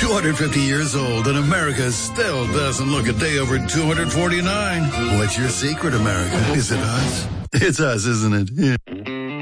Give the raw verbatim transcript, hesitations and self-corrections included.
two hundred fifty years old, and America still doesn't look a day over two hundred forty-nine. What's your secret, America? Is it us? It's us, isn't it? Yeah.